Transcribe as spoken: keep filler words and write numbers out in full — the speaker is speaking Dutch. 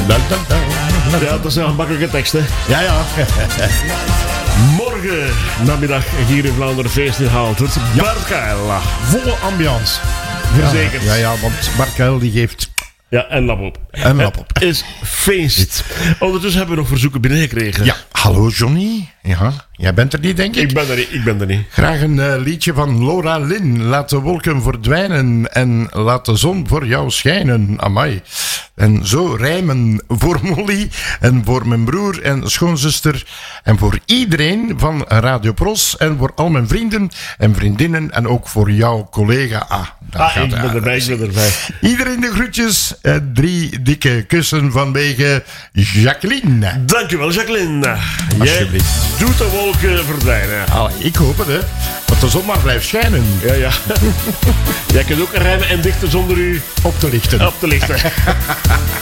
Da, da, da. Ja, dat zijn gemakkelijke teksten. Ja, ja. Morgen namiddag hier in Vlaanderen feest in Haaltert. Bart Kuil. Volle ambiance. Verzekerd. Ja, ja, want Bart Kuil die geeft... Ja, en lap op. En lap op. Het is feest. Ondertussen hebben we nog verzoeken binnengekregen. Ja, hallo Johnny. Ja, jij bent er niet, denk ik. Ik ben er niet, ik ben er niet. Graag een uh, liedje van Laura Lynn. Laat de wolken verdwijnen en laat de zon voor jou schijnen. Amai. En zo rijmen voor Molly en voor mijn broer en schoonzuster en voor iedereen van Radio Pros en voor al mijn vrienden en vriendinnen en ook voor jouw collega. Ah, daar Ah, gaat ik ben hij. erbij, ik ben erbij. Iedereen de groetjes. Uh, drie dikke kussen vanwege Jacqueline. Dankjewel, Jacqueline. Alsjeblieft. Jij doet de wolken verdwijnen. Allee, ik hoop het, hè. Dat de zon maar blijft schijnen. Ja, ja. Jij kunt ook rijmen en dichten zonder u Op te lichten. op te lichten.